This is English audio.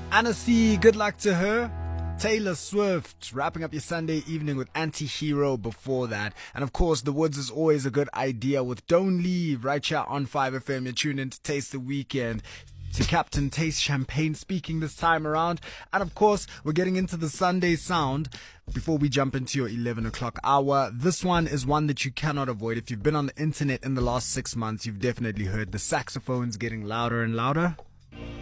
Anna C, good luck to her. Taylor Swift, wrapping up your Sunday evening with Anti-Hero before that. And of course, The Woods is always a good idea with Don't Leave right here on 5FM. You're tuned in to Taste the Weekend. To Captain Taste Champagne speaking this time around. And of course, we're getting into the Sunday sound before we jump into your 11 o'clock hour. This one is one that you cannot avoid. If you've been on the internet in the last 6 months, you've definitely heard the saxophones getting louder and louder.